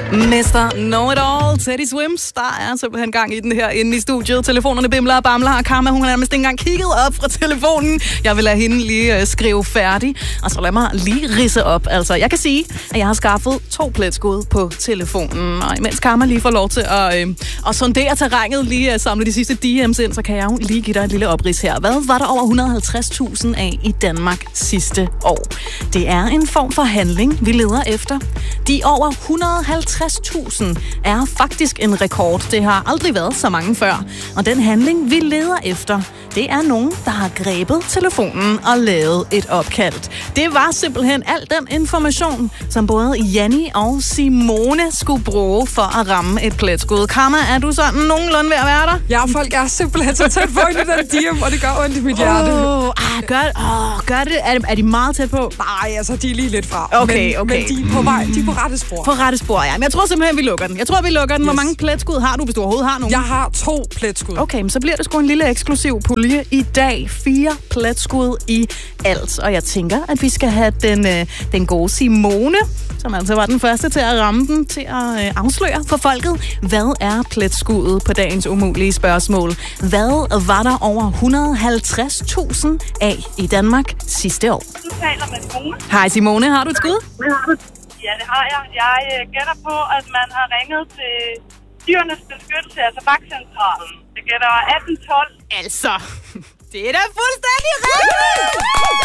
Mr. Know-it-all, Teddy Swims. Der er simpelthen gang i den her inde i studiet. Telefonerne bimler og bamler, og Karma, hun har nærmest ikke engang kigget op fra telefonen. Jeg vil lade hende lige skrive færdig, og så lad mig lige ridse op. Altså, jeg kan sige, at jeg har skaffet 2 pletskud på telefonen, og imens Karma lige får lov til at sondere terrænet, lige samle de sidste DM's ind, så kan jeg jo lige give dig et lille oprids her. Hvad var der over 150.000 af i Danmark sidste år? Det er en form for handling, vi leder efter. De over 150.000 er faktisk en rekord. Det har aldrig været så mange før. Og den handling, vi leder efter, det er nogen, der har grebet telefonen og lavet et opkald. Det var simpelthen al den information, som både Janni og Simone skulle bruge for at ramme et pletskud. Karma, er du sådan nogenlunde ved at være der? Ja, folk er simpelthen så tæt på i den DM, og det gør ondt i mit hjerte. Gør det? Er de meget tæt på? Nej, altså, de er lige lidt fra. Okay. Men de er på vej. De er på rette spor. På rette spor, ja. Men jeg tror simpelthen, vi lukker den. Yes. Hvor mange pletskud har du, hvis du overhovedet har nogen? Jeg har 2 pletskud. Okay, men så bliver det sgu en lille eksklusiv pulje i dag. 4 pletskud i alt. Og jeg tænker, at vi skal have den gode Simone, som altså var den første til at ramme den, til at afsløre for folket. Hvad er pletskuddet på dagens umulige spørgsmål? Hvad var der over 150.000 af i Danmark sidste år? Du taler med Simone. Hej Simone, har du et skud? Ja, det har jeg. Jeg gætter på, at man har ringet til Dyrenes Beskyttelse, altså vagtcentralen. Det gætter 1812. Altså, det er da fuldstændig rigtigt!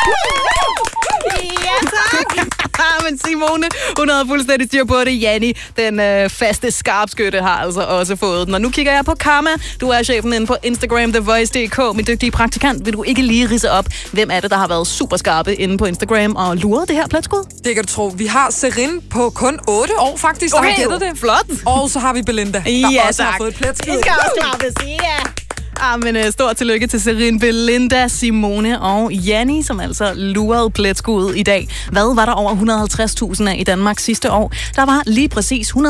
Ja, tak! Men Simone, hun havde fuldstændig styr på det. Janni, den faste skarpskytte, har altså også fået den. Og nu kigger jeg på Karma. Du er chefen inde på Instagram, TheVoice.dk. Min dygtige praktikant, vil du ikke lige ridse op, hvem er det, der har været super skarpe inde på Instagram og luret det her pletskud? Det kan du tro. Vi har Serin på kun 8 år, faktisk, der har gættet det. Flot! Og så har vi Belinda, der også har fået et pletskud. I skal også klappes, ja! Men stort tillykke til Serin, Belinda, Simone og Janni, som altså lurede pletskud i dag. Hvad var der over 150.000 af i Danmark sidste år? Der var lige præcis 153.573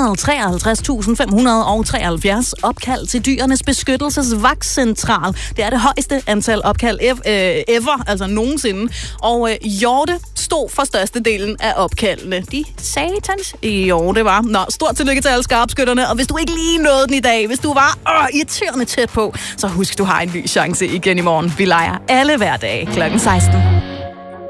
opkald til Dyrenes Beskyttelses vagtcentral. Det er det højeste antal opkald ever, altså nogensinde. Og hjorte stod for størstedelen af opkaldene. De satans hjorte var. Nå, stort tillykke til alle skarpskytterne, og hvis du ikke lige nåede den i dag, hvis du var irriterende tæt på, så husk, du har en ny chance igen i morgen. Vi leger alle hverdage kl. 16.